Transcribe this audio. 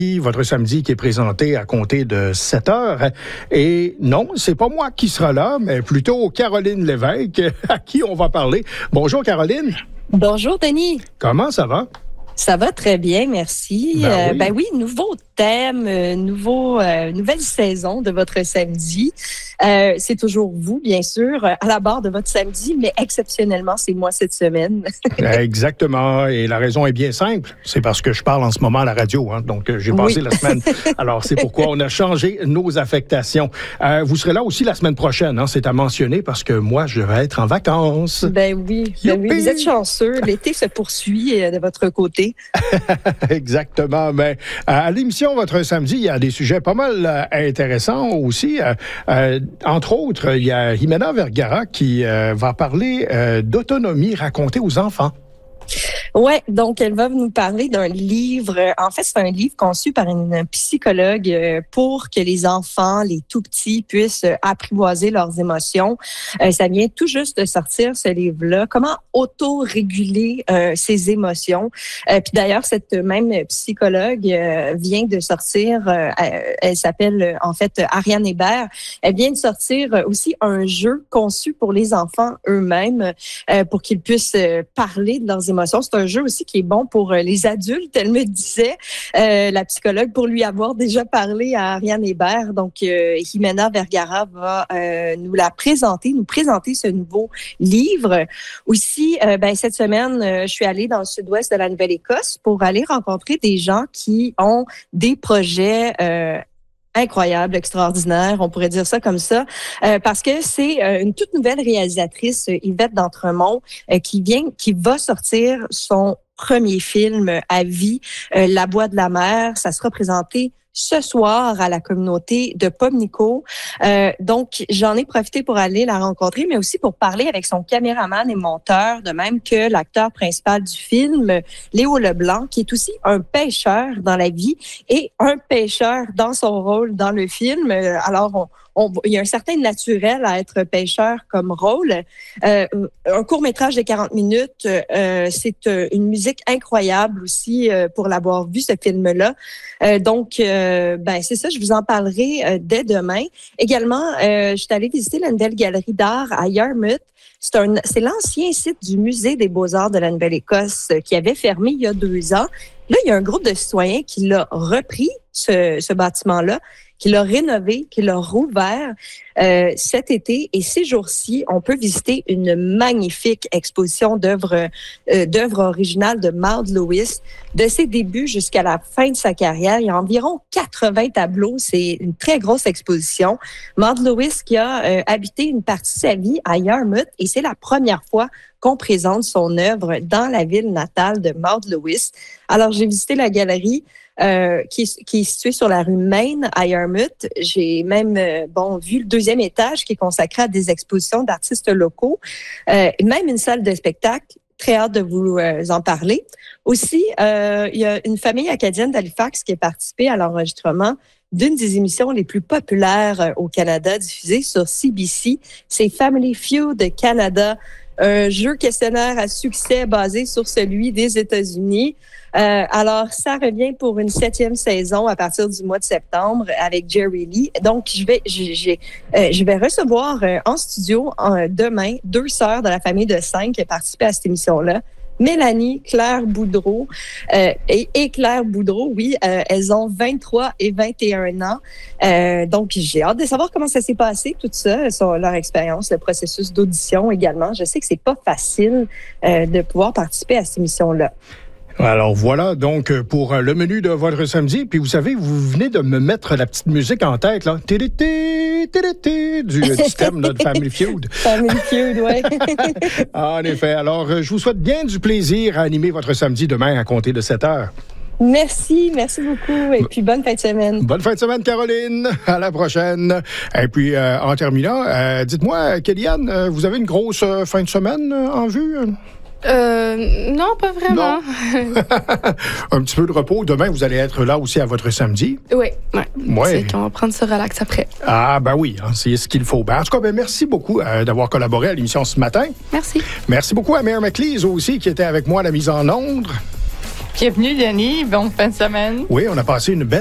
Votre samedi qui est présenté à compter de 7 heures. Et non, c'est pas moi qui sera là, mais plutôt Caroline Lévesque, à qui on va parler. Bonjour Caroline. Bonjour Denis. Comment ça va? Ça va très bien, merci. Ben oui, nouveau thème, nouvelle saison de votre samedi. C'est toujours vous, bien sûr, à la barre de votre samedi, mais exceptionnellement, c'est moi cette semaine. Exactement. Et la raison est bien simple. C'est parce que je parle en ce moment à la radio. Hein, donc, j'ai passé la semaine. Alors, c'est pourquoi on a changé nos affectations. Vous serez là aussi la semaine prochaine. Hein, c'est à mentionner parce que moi, je vais être en vacances. Ben oui, vous êtes chanceux. L'été se poursuit de votre côté. Exactement. Mais à l'émission Votre Samedi, il y a des sujets pas mal intéressants aussi. Entre autres, il y a Jimena Vergara qui va parler d'autonomie racontée aux enfants. Oui, donc elle va nous parler d'un livre. En fait, c'est un livre conçu par une psychologue pour que les enfants, les tout-petits, puissent apprivoiser leurs émotions. Ça vient tout juste de sortir, ce livre-là. Comment auto-réguler ses émotions. Puis d'ailleurs, cette même psychologue vient de sortir, elle s'appelle en fait Ariane Hébert. Elle vient de sortir aussi un jeu conçu pour les enfants eux-mêmes pour qu'ils puissent parler de leurs émotions. C'est un jeu aussi qui est bon pour les adultes, elle me disait, la psychologue, pour lui avoir déjà parlé à Ariane Hébert. Donc, Jimena Vergara va nous présenter ce nouveau livre. Aussi, cette semaine, je suis allée dans le sud-ouest de la Nouvelle-Écosse pour aller rencontrer des gens qui ont des projets incroyable, extraordinaire, on pourrait dire ça comme ça, parce que c'est une toute nouvelle réalisatrice, Yvette d'Entremont, qui va sortir son premier film à vie, La Voix de la mer. Ça sera présenté ce soir à la communauté de Pomnico. Donc, j'en ai profité pour aller la rencontrer, mais aussi pour parler avec son caméraman et monteur, de même que l'acteur principal du film, Léo Leblanc, qui est aussi un pêcheur dans la vie et un pêcheur dans son rôle dans le film. Alors, il y a un certain naturel à être pêcheur comme rôle. Un court-métrage de 40 minutes, c'est une musique incroyable aussi pour l'avoir vu, ce film-là. Donc, c'est ça, je vous en parlerai dès demain. Également, je suis allée visiter la nouvelle galerie d'art à Yarmouth. C'est l'ancien site du Musée des Beaux-Arts de la Nouvelle-Écosse qui avait fermé il y a 2 ans. Là, il y a un groupe de citoyens qui l'a repris, ce bâtiment-là, qui l'a rénové, qui l'a rouvert cet été. Et ces jours-ci, on peut visiter une magnifique exposition d'œuvres originales de Maud Lewis. De ses débuts jusqu'à la fin de sa carrière, il y a environ 80 tableaux. C'est une très grosse exposition. Maud Lewis qui a habité une partie de sa vie à Yarmouth, et c'est la première fois qu'on présente son œuvre dans la ville natale de Maud Lewis. Alors, j'ai visité la galerie qui est située sur la rue Main à Yarmouth. J'ai même vu le 2e étage qui est consacré à des expositions d'artistes locaux, même une salle de spectacle. Très hâte de vous en parler. Aussi, il y a une famille acadienne d'Halifax qui a participé à l'enregistrement d'une des émissions les plus populaires au Canada, diffusée sur CBC. C'est Family Feud Canada, un jeu questionnaire à succès basé sur celui des États-Unis. Alors, ça revient pour une 7e saison à partir du mois de septembre avec Jerry Lee. Donc, je vais recevoir en studio demain 2 sœurs de la famille de 5 qui ont participé à cette émission-là. Mélanie, Claire Boudreau et Claire Boudreau, oui, elles ont 23 et 21 ans. Donc, j'ai hâte de savoir comment ça s'est passé, tout ça, sur leur expérience, le processus d'audition également. Je sais que c'est pas facile de pouvoir participer à cette émission-là. Alors voilà, donc, pour le menu de votre samedi. Puis vous savez, vous venez de me mettre la petite musique en tête, là. Du thème là, de Family Feud. Family Feud, oui. En effet. Alors, je vous souhaite bien du plaisir à animer votre samedi demain à compter de 7 heures. Merci beaucoup. Et puis, bonne fin de semaine. Bonne fin de semaine, Caroline. À la prochaine. Et puis, en terminant, dites-moi, Kellyanne, vous avez une grosse fin de semaine en vue? Non, pas vraiment. Non. Un petit peu de repos. Demain, vous allez être là aussi à votre samedi. Oui. Ouais. C'est qu'on va prendre ce relax après. Ah, ben oui, hein, c'est ce qu'il faut. En tout cas, merci beaucoup d'avoir collaboré à l'émission ce matin. Merci. Merci beaucoup à Mère McLeese aussi, qui était avec moi à la mise en onde. Bienvenue, Denis. Bonne fin de semaine. Oui, on a passé une belle